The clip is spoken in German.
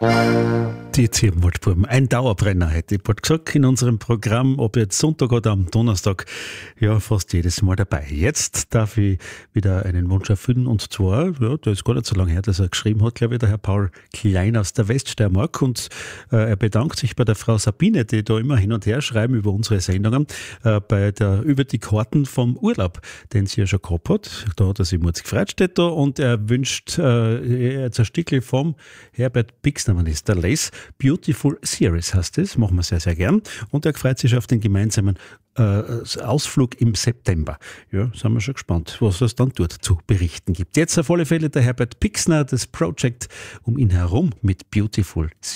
Die Zirbenwaldbuben, ein Dauerbrenner, hätte ich bald gesagt, in unserem Programm, ob jetzt Sonntag oder am Donnerstag, ja, fast jedes Mal dabei. Jetzt darf ich wieder einen Wunsch erfüllen, und zwar, ja, der ist gar nicht so lange her, dass er geschrieben hat, glaube ich, der Herr Paul Klein aus der Weststeiermark, und er bedankt sich bei der Frau Sabine, die da immer hin und her schreiben über unsere Sendungen, über die Karten vom Urlaub, den sie ja schon gehabt hat. Da hat er sich mutzig gefreut, steht da, und er wünscht jetzt ein Stückchen vom Herbert Pixner, man ist der Les. Beautiful Series heißt es, machen wir sehr, sehr gern. Und er freut sich auf den gemeinsamen Ausflug im September. Ja, sind wir schon gespannt, was es dann dort zu berichten gibt. Jetzt auf alle Fälle der Herbert Pixner, das Project um ihn herum mit Beautiful